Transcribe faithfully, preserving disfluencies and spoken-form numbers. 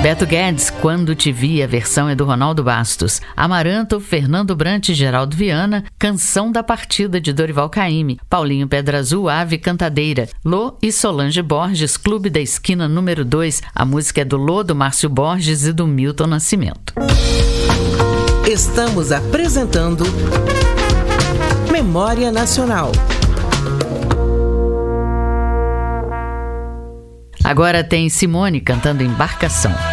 Beto Guedes, Quando Te Vi, a versão é do Ronaldo Bastos. Amaranto, Fernando Brant e Geraldo Viana, Canção da Partida, de Dorival Caymmi. Paulinho Pedra Azul, Ave Cantadeira. Lô e Solange Borges, Clube da Esquina número dois. A música é do Lô, do Márcio Borges e do Milton Nascimento. Estamos apresentando Memória Nacional. Agora tem Simone cantando Embarcação.